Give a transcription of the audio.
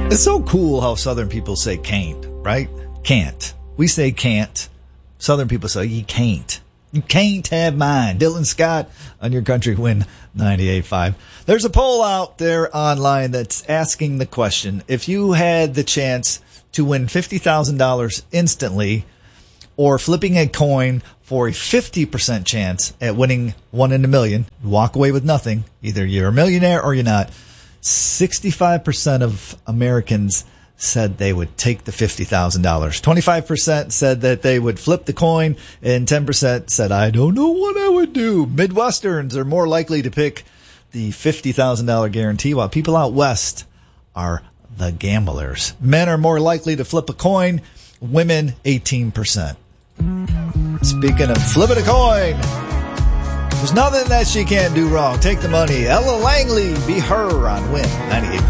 It's so cool how Southern people say can't, right? Can't. We say can't. Southern people say you can't. You can't have mine. Dylan Scott on your Country Win 98.5. There's a poll out there online that's asking the question, if you had the chance to win $50,000 instantly or flipping a coin for a 50% chance at winning 1 in a million, walk away with nothing, either you're a millionaire or you're not, 65% of Americans said they would take the $50,000. 25% said that they would flip the coin, and 10% said, I don't know what I would do. Midwesterns are more likely to pick the $50,000 guarantee, while people out west are the gamblers. Men are more likely to flip a coin, women 18%. Speaking of flipping a coin, there's nothing that she can't do wrong. Take the money. Ella Langley, be her on Win 98.5.